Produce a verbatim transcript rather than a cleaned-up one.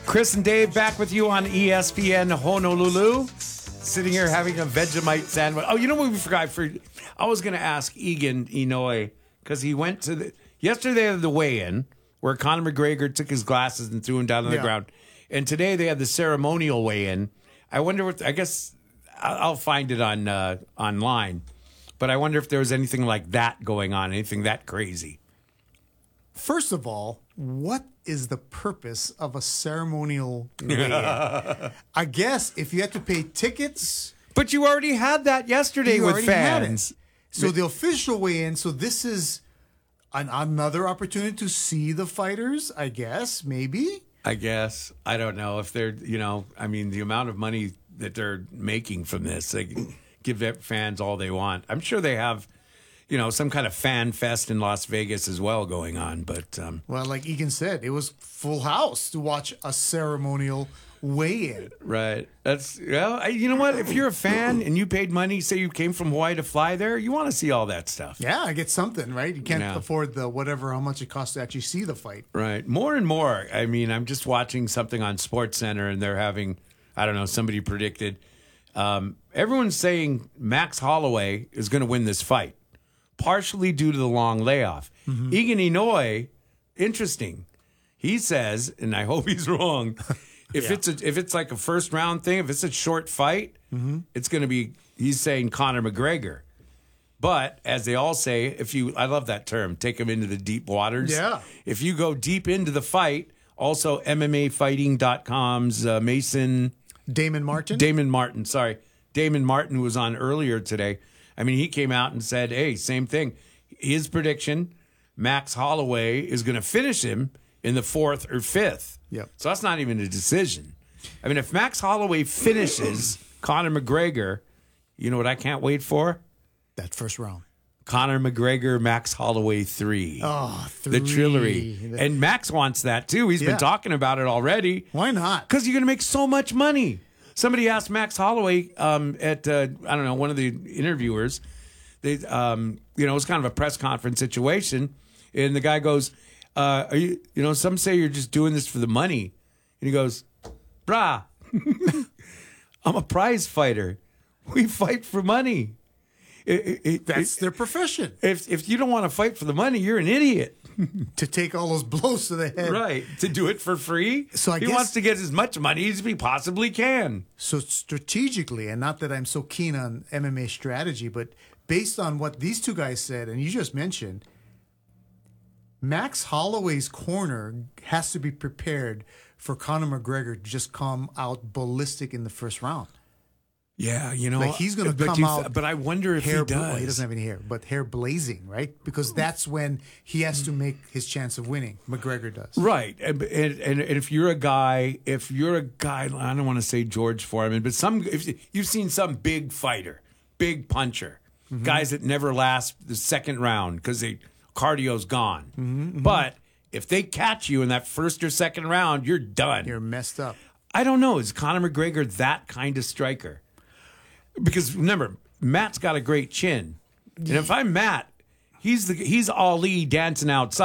Chris and Dave back with you on E S P N Honolulu. Sitting here having a Vegemite sandwich. Oh, you know what we forgot? For I was going to ask Egan Inoue because he went to the yesterday they had the weigh-in where Conor McGregor took his glasses and threw them down on the Yeah. ground, and today they had the ceremonial weigh-in. I wonder what I guess I'll I'll find it on uh, online, but I wonder if there was anything like that going on, anything that crazy. First of all, what is the purpose of a ceremonial weigh-in? I guess if you have to pay tickets, But you already had that yesterday you with already had fans. it. So the official weigh-in. So this is an, another opportunity to see the fighters. I guess maybe. I guess. I don't know if they're, you know, I mean, the amount of money that they're making from this, they can give their fans all they want. I'm sure they have, you know, some kind of fan fest in Las Vegas as well going on. But, um, Well, like Egan said, it was full house to watch a ceremonial weigh-in. right. That's, well, I, you know what? If you're a fan and you paid money, say you came from Hawaii to fly there, you want to see all that stuff. Yeah, I get something, right? You can't Yeah. afford the whatever, how much it costs to actually see the fight. Right. More and more. I mean, I'm just watching something on Sports Center and they're having, I don't know, somebody predicted. Um, everyone's saying Max Holloway is going to win this fight, partially due to the long layoff. Mm-hmm. Egan Inoue, interesting. He says, and I hope he's wrong, if Yeah. it's a, if it's like a first round thing, if it's a short fight, mm-hmm. it's going to be, he's saying Conor McGregor. But as they all say, if you, I love that term, take him into the deep waters. Yeah. If you go deep into the fight, also M M A Fighting dot com's uh, Mason, Damon Martin? Damon Martin, sorry. Damon Martin, who was on earlier today. I mean, he came out and said, hey, same thing. His prediction, Max Holloway is going to finish him in the fourth or fifth. Yep. So that's not even a decision. I mean, if Max Holloway finishes Conor McGregor, you know what I can't wait for? That first round. Conor McGregor, Max Holloway three. Oh, The three. trilogy. And Max wants that too. He's Yeah. been talking about it already. Why not? Because you're going to make so much money. Somebody asked Max Holloway um, at, uh, I don't know, one of the interviewers. They, um, you know, it was kind of a press conference situation. And the guy goes, uh, are you, you know, some say you're just doing this for the money. And he goes, brah, I'm a prize fighter. We fight for money. It, it, That's it, their profession. if if you don't want to fight for the money, you're an idiot. To take all those blows to the head. Right. To do it for free. So I he guess- wants to get as much money as he possibly can. So strategically, and not that I'm so keen on M M A strategy, but based on what these two guys said, and you just mentioned, Max Holloway's corner has to be prepared for Conor McGregor to just come out ballistic in the first round. Yeah, you know, Like he's going to but come you- out. But I wonder if hair he bla- does. well, he doesn't have any hair, but hair blazing, right? Because that's when he has to make his chance of winning. McGregor does. Right, and, and and if you're a guy, if you're a guy, I don't want to say George Foreman, but some, if you've seen some big fighter, big puncher, Mm-hmm. guys that never last the second round because they cardio's gone. Mm-hmm, mm-hmm. But if they catch you in that first or second round, you're done. You're messed up. I don't know. Is Conor McGregor that kind of striker? Because remember, Matt's got a great chin, and if I'm Matt, he's the he's Ali dancing outside.